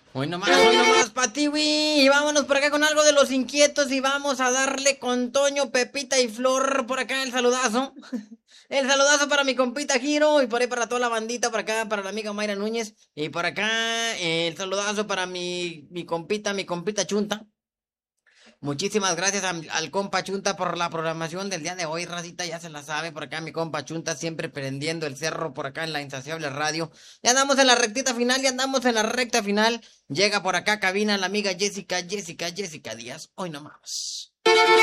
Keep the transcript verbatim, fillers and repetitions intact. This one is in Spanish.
Hoy nomás, hoy nomás, Patiwi. Y vámonos por acá con algo de los inquietos y vamos a darle con Toño, Pepita y Flor por acá el saludazo. El saludazo para mi compita Giro y por ahí para toda la bandita, por acá para la amiga Mayra Núñez. Y por acá eh, el saludazo para mi, mi compita, mi compita Chunta. Muchísimas gracias a- al compa Chunta por la programación del día de hoy, racita, ya se la sabe, por acá mi compa Chunta siempre prendiendo el cerro por acá en la insaciable radio. Ya andamos en la rectita final, ya andamos en la recta final. Llega por acá cabina la amiga Jessica, Jessica, Jessica Díaz, hoy nomás.